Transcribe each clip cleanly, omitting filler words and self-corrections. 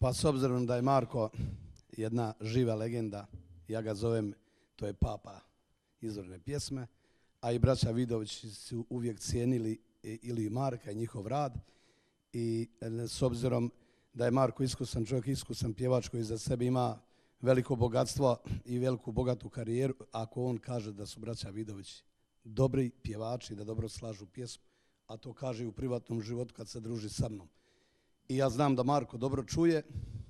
Pa s obzirom da je Marko jedna živa legenda, ja ga zovem, to je papa izvorne pjesme, a i braća Vidović su uvijek cijenili ili Marka i njihov rad. I s obzirom da je Marko iskusan čovjek, iskusan pjevač koji za sebe ima veliko bogatstvo i veliku bogatu karijeru, ako on kaže da su braća Vidović dobri pjevači, da dobro slažu pjesmu, a to kaže i u privatnom životu kad se druži sa mnom. I ja znam da Marko dobro čuje,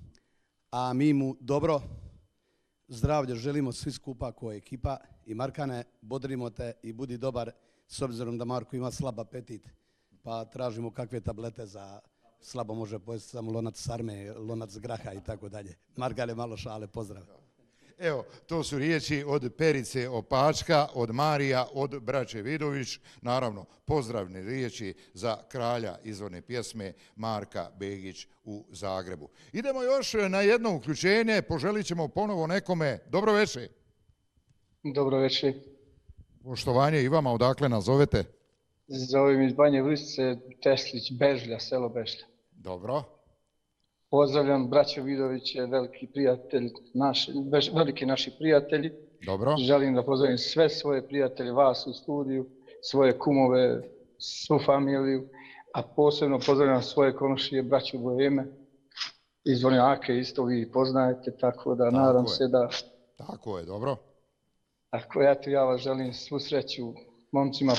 a mi mu dobro zdravlje želimo svi skupa kao ekipa. I Markane, bodrimo te i budi dobar, s obzirom da Marko ima slab apetit, pa tražimo kakve tablete za slabo može pojesti samo lonac sarme, lonac graha i tako dalje. Markane, malo šale, pozdrav. Evo, to su riječi od Perice Opačka, od Marija, od braće Vidović. Naravno, pozdravne riječi za kralja izvorne pjesme Marka Begić u Zagrebu. Idemo još na jedno uključenje, poželit ćemo ponovo nekome. Dobro večer. Dobro večer. Poštovanje i vama, odakle nas zovete? Zovem iz Banje Vršce, Teslić, Bežlja, selo Bežlja. Dobro. Pozdravljam braćo Vidoviće, veliki prijatelj, veliki naši prijatelji. Dobro. Želim da pozdravim sve svoje prijatelje, vas u studiju, svoje kumove, svu familiju, a posebno pozdravljam svoje konošije, braću Bojeme, iz Vonjake, isto vi poznajete, tako da nadam se da... Tako je, dobro. Tako, eto, ja vas želim svu sreću, momcima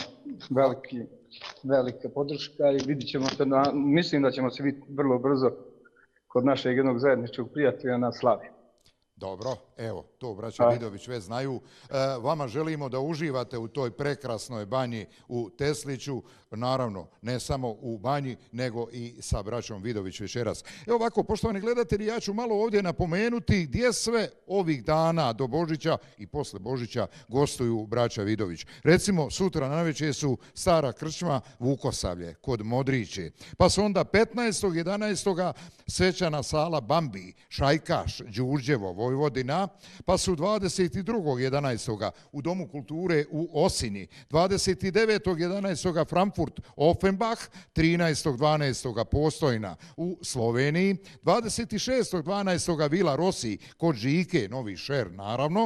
velika podrška i vidit ćemo se, mislim da ćemo se vidjeti vrlo brzo kod našeg jednog zajedničkog prijatelja na slavi. Dobro, evo, to braća Vidović već znaju. Vama želimo da uživate u toj prekrasnoj banji u Tesliću, naravno, ne samo u banji, nego i sa braćom Vidović večeras. Evo ovako, poštovani gledatelji, ja ću malo ovdje napomenuti gdje sve ovih dana do Božića i posle Božića gostuju braća Vidović. Recimo, sutra navečer su Stara krčma Vukosavlje kod Modriće, pa su onda 15.11. svečana sala Bambi, Šajkaš, Đurđevo, Vojvodina, pa su 22.11. u Domu kulture u Osini, 29.11. Frankfurt, Offenbach, 13.12. Postojna u Sloveniji, 26.12. Vila Rossi kod Žike, Novi Šer naravno,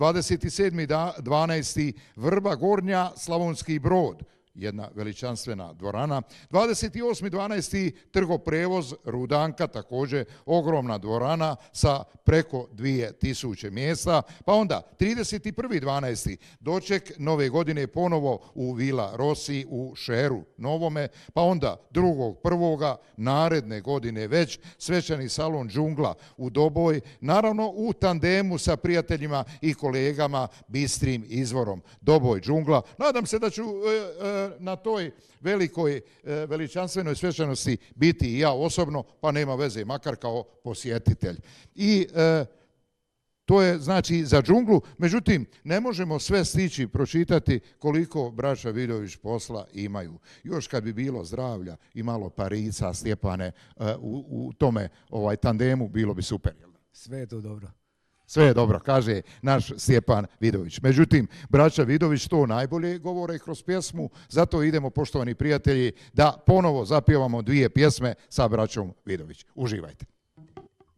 27.12. Vrba Gornja, Slavonski Brod, jedna veličanstvena dvorana. 28.12. Trgoprevoz Rudanka, također ogromna dvorana sa preko 2000 mjesta. Pa onda 31.12. doček nove godine ponovo u Vila Rossi u Šeru Novome. Pa onda 2.1. naredne godine već svečani salon Džungla u Doboj. Naravno u tandemu sa prijateljima i kolegama Bistrim izvorom Doboj Džungla. Nadam se da ću na toj velikoj veličanstvenoj svečanosti biti i ja osobno, pa nema veze, makar kao posjetitelj. I to je znači za Džunglu, međutim ne možemo sve stići pročitati koliko braća Vidović posla imaju. Još kad bi bilo zdravlja i malo parica, Stjepane, u tome tandemu bilo bi super. Sve je to dobro. Sve je dobro, kaže naš Stjepan Vidović. Međutim, braća Vidović to najbolje govore kroz pjesmu, zato idemo, poštovani prijatelji, da ponovo zapjevamo dvije pjesme sa braćom Vidović. Uživajte.